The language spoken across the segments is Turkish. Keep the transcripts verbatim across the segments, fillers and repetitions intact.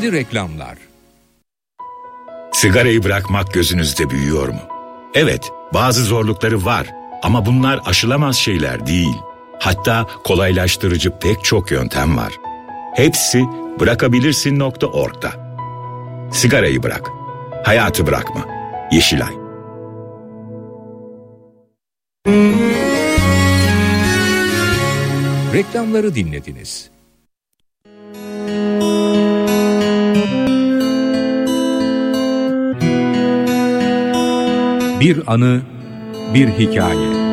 Şimdi reklamlar. Sigarayı bırakmak gözünüzde büyüyor mu? Evet, bazı zorlukları var ama bunlar aşılamaz şeyler değil. Hatta kolaylaştırıcı pek çok yöntem var. Hepsi bırakabilirsin nokta org'da. Sigarayı bırak, hayatı bırakma. Yeşilay. Reklamları dinlediniz. Bir anı, bir hikaye.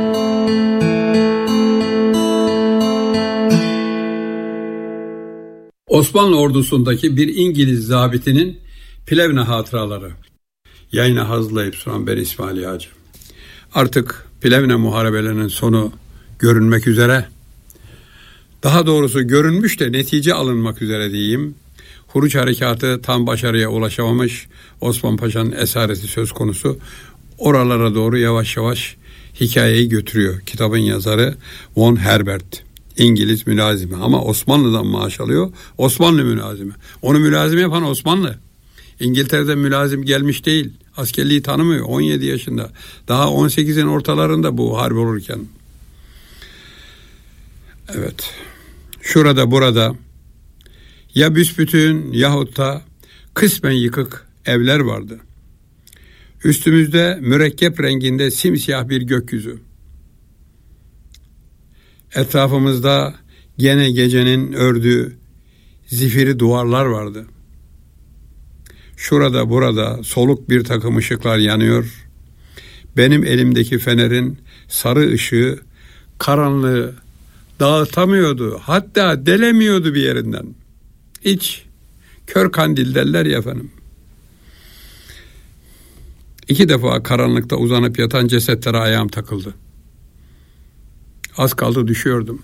Osmanlı ordusundaki bir İngiliz zabitinin Plevne hatıraları. Yayına hazırlayıp sunan ben İsmail Yağcı. Artık Plevne muharebelerinin sonu görünmek üzere. Daha doğrusu görünmüş de netice alınmak üzere diyeyim. Huruç harekatı tam başarıya ulaşamamış. Osman Paşa'nın esareti söz konusu. Oralara doğru yavaş yavaş hikayeyi götürüyor. Kitabın yazarı Von Herbert. İngiliz mülazimi ama Osmanlı'dan maaş alıyor. Osmanlı mülazimi. Onu mülazim yapan Osmanlı. İngiltere'den mülazim gelmiş değil. Askerliği tanımıyor. on yedi yaşında. Daha on sekizin ortalarında bu harp olurken. Evet. Şurada burada ya büsbütün yahut da kısmen yıkık evler vardı. Üstümüzde mürekkep renginde simsiyah bir gökyüzü. Etrafımızda gene gecenin ördüğü zifiri duvarlar vardı. Şurada burada soluk bir takım ışıklar yanıyor. Benim elimdeki fenerin sarı ışığı karanlığı dağıtamıyordu. Hatta delemiyordu bir yerinden. İç kör kandil derler ya efendim. İki defa karanlıkta uzanıp yatan cesetlere ayağım takıldı. Az kaldı düşüyordum.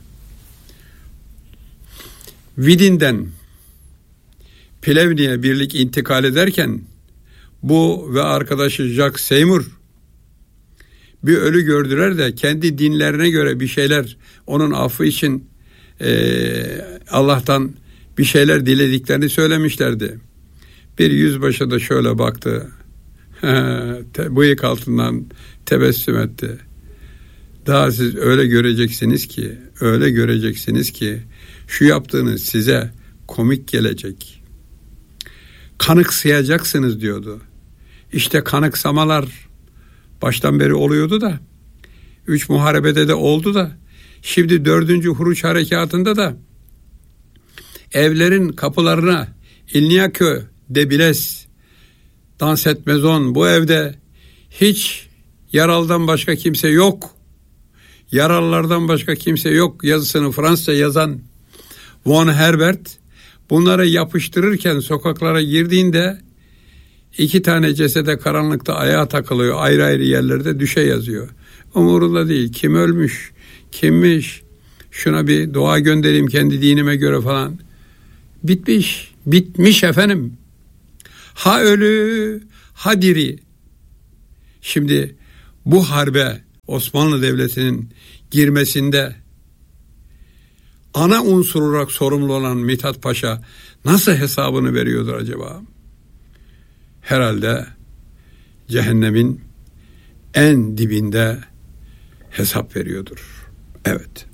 Vidin'den Plevne'ye birlik intikal ederken bu ve arkadaşı Jack Seymour bir ölü gördüler de kendi dinlerine göre bir şeyler onun affı için e, Allah'tan bir şeyler dilediklerini söylemişlerdi. Bir yüzbaşı da şöyle baktı. Bıyık altından tebessüm etti. Daha siz öyle göreceksiniz ki, öyle göreceksiniz ki şu yaptığınız size komik gelecek. Kanıksayacaksınız diyordu. İşte kanıksamalar baştan beri oluyordu da, üç muharebede de oldu da, şimdi dördüncü Huruç harekatında da evlerin kapılarına İlniyakö de Biles dans etmezon, bu evde hiç yaralıdan başka kimse yok, yaralılardan başka kimse yok yazısını Fransızca yazan Von Herbert bunları yapıştırırken sokaklara girdiğinde iki tane cesede karanlıkta ayağa takılıyor, ayrı ayrı yerlerde düşe yazıyor. Umurunda değil, kim ölmüş, kimmiş, şuna bir dua göndereyim kendi dinime göre falan. Bitmiş, bitmiş efendim. Ha ölü, ha diri. Şimdi bu harbe Osmanlı Devleti'nin girmesinde ana unsur olarak sorumlu olan Mithat Paşa nasıl hesabını veriyordur acaba? Herhalde cehennemin en dibinde hesap veriyordur. Evet.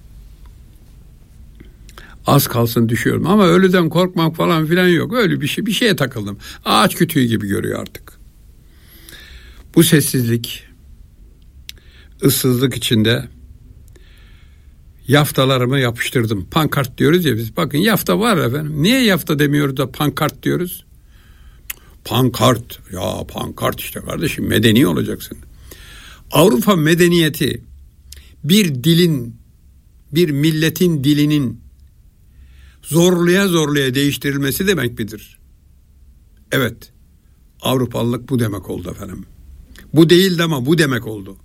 Az kalsın düşüyorum ama ölüden korkmak falan filan yok. Öyle bir şey, bir şeye takıldım. Ağaç kütüğü gibi görüyor artık. Bu sessizlik, ıssızlık içinde yaftalarımı yapıştırdım. Pankart diyoruz ya biz. Bakın yafta var efendim. Niye yafta demiyoruz da pankart diyoruz? Pankart. Ya pankart işte kardeşim, medeni olacaksın. Avrupa medeniyeti bir dilin, bir milletin dilinin zorluya zorluya değiştirilmesi demek midir? Evet. Avrupalılık bu demek oldu efendim. Bu değildi ama bu demek oldu.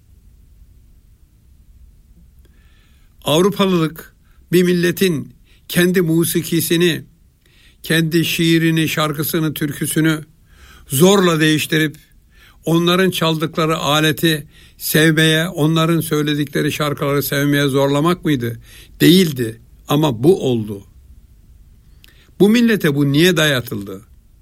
Avrupalılık bir milletin kendi musikisini, kendi şiirini, şarkısını, türküsünü zorla değiştirip onların çaldıkları aleti sevmeye, onların söyledikleri şarkıları sevmeye zorlamak mıydı? Değildi ama bu oldu. Bu millete bu niye dayatıldı?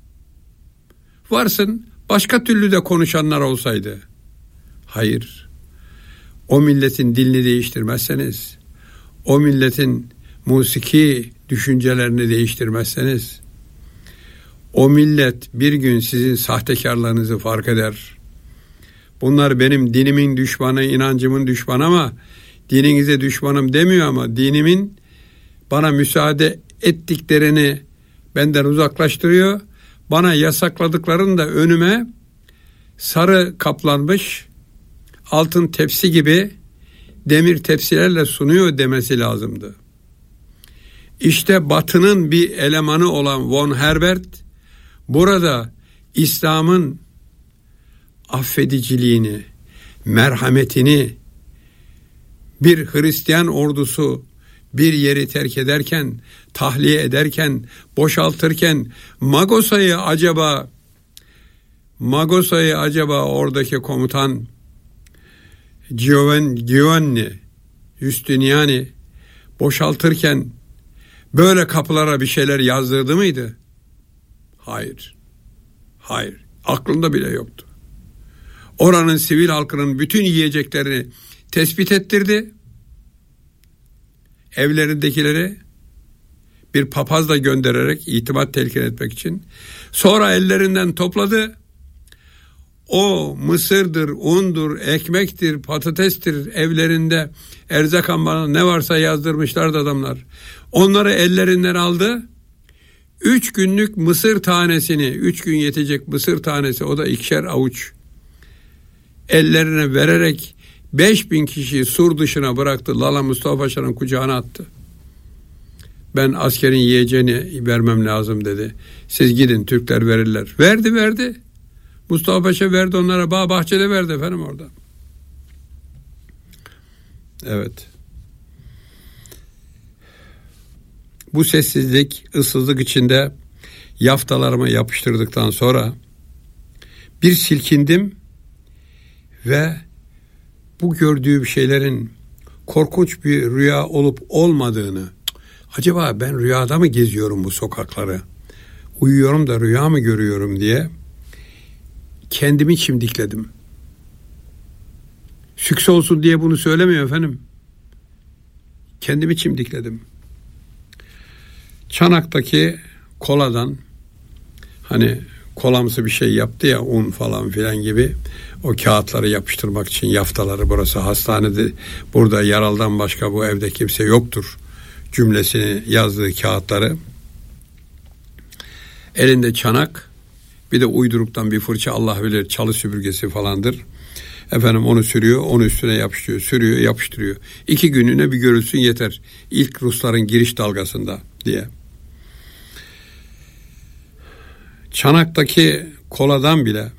Varsın başka türlü de konuşanlar olsaydı. Hayır. O milletin dilini değiştirmezseniz, o milletin musiki düşüncelerini değiştirmezseniz, o millet bir gün sizin sahtekarlığınızı fark eder. Bunlar benim dinimin düşmanı, inancımın düşmanı ama dininize düşmanım demiyor ama dinimin bana müsaade ettiklerini benden uzaklaştırıyor. Bana yasakladıklarını da önüme sarı kaplanmış altın tepsi gibi demir tepsilerle sunuyor demesi lazımdı. İşte Batı'nın bir elemanı olan von Herbert burada İslam'ın affediciliğini, merhametini bir Hristiyan ordusu bir yeri terk ederken, tahliye ederken, boşaltırken Magosa'yı acaba Magosa'yı acaba oradaki komutan Giovanni Justiniani boşaltırken böyle kapılara bir şeyler yazdırdı mıydı? Hayır. Hayır. Aklında bile yoktu. Oranın sivil halkının bütün yiyeceklerini tespit ettirdi. Evlerindekileri bir papazla göndererek itimat telkin etmek için. Sonra ellerinden topladı. O mısırdır, undur, ekmektir, patatestir evlerinde erzak ambarına ne varsa yazdırmışlardı adamlar. Onları ellerinden aldı. Üç günlük mısır tanesini, üç gün yetecek mısır tanesi, o da ikişer avuç, ellerine vererek beş bin kişiyi sur dışına bıraktı. Lala Mustafa Paşa'nın kucağına attı. Ben askerin yiyeceğini vermem lazım dedi. Siz gidin, Türkler verirler. Verdi verdi. Mustafa Paşa verdi onlara. Bağ bahçede verdi efendim orada. Evet. Bu sessizlik, ıssızlık içinde yaftalarıma yapıştırdıktan sonra bir silkindim ve bu gördüğüm şeylerin korkunç bir rüya olup olmadığını, acaba ben rüyada mı geziyorum bu sokakları, uyuyorum da rüya mı görüyorum diye kendimi çimdikledim. Sükse olsun diye bunu söylemiyor efendim. Kendimi çimdikledim. Çanak'taki koladan, hani kolamsı bir şey yaptı ya, un falan filan gibi, o kağıtları yapıştırmak için yaftaları, burası hastanede, burada yaraldan başka bu evde kimse yoktur cümlesini yazdığı kağıtları, elinde çanak, bir de uyduruktan bir fırça, Allah bilir çalı süpürgesi falandır. Efendim onu sürüyor, onu üstüne yapıştırıyor, sürüyor, yapıştırıyor. İki gününe bir görülsün yeter. İlk Rusların giriş dalgasında diye. Çanaktaki koladan bile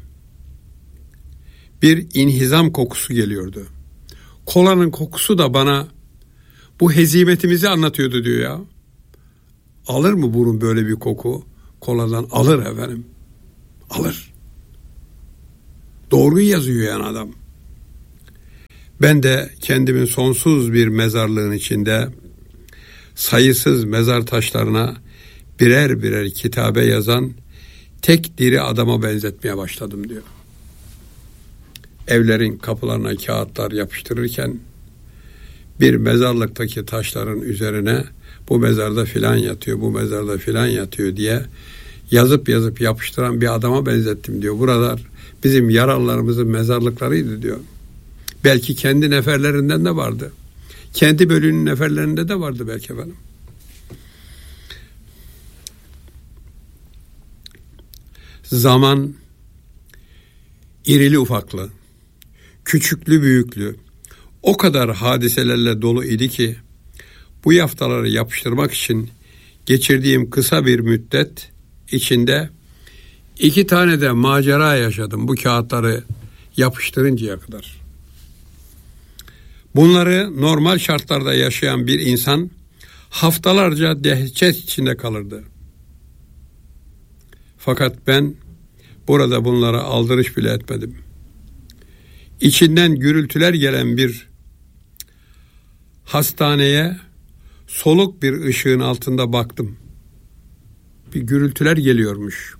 bir inhizam kokusu geliyordu. Kolanın kokusu da bana bu hezimetimizi anlatıyordu diyor ya. Alır mı burun böyle bir koku? Koladan alır efendim. Alır. Doğruyu yazıyor yani adam. Ben de kendimin sonsuz bir mezarlığın içinde sayısız mezar taşlarına birer birer kitabe yazan tek diri adama benzetmeye başladım diyor. Evlerin kapılarına kağıtlar yapıştırırken bir mezarlıktaki taşların üzerine bu mezarda filan yatıyor, bu mezarda filan yatıyor diye yazıp yazıp yapıştıran bir adama benzettim diyor. Buralar bizim yaralılarımızın mezarlıklarıydı diyor. Belki kendi neferlerinden de vardı. Kendi bölüğünün neferlerinde de vardı belki efendim. Zaman irili ufaklı, küçüklü büyüklü o kadar hadiselerle dolu idi ki bu yaftaları yapıştırmak için geçirdiğim kısa bir müddet içinde iki tane de macera yaşadım bu kağıtları yapıştırıncaya kadar. Bunları normal şartlarda yaşayan bir insan haftalarca dehşet içinde kalırdı. Fakat ben burada bunlara aldırış bile etmedim. İçinden gürültüler gelen bir hastaneye soluk bir ışığın altında baktım. bir gürültüler geliyormuş.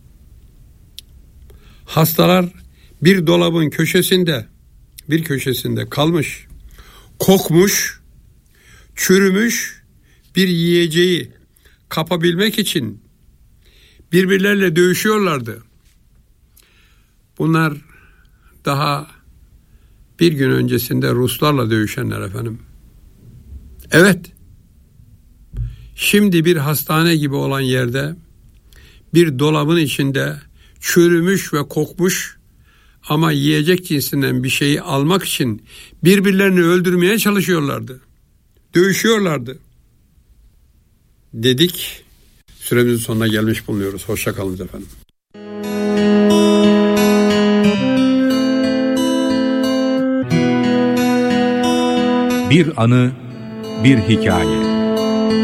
Hastalar bir dolabın köşesinde, bir köşesinde kalmış, kokmuş, çürümüş bir yiyeceği kapabilmek için birbirleriyle dövüşüyorlardı. Bunlar daha bir gün öncesinde Ruslarla dövüşenler efendim. Evet, şimdi bir hastane gibi olan yerde bir dolabın içinde çürümüş ve kokmuş ama yiyecek cinsinden bir şeyi almak için birbirlerini öldürmeye çalışıyorlardı. Dövüşüyorlardı. Dedik, süremizin sonuna gelmiş bulunuyoruz. Hoşça kalın efendim. Bir anı, bir hikaye.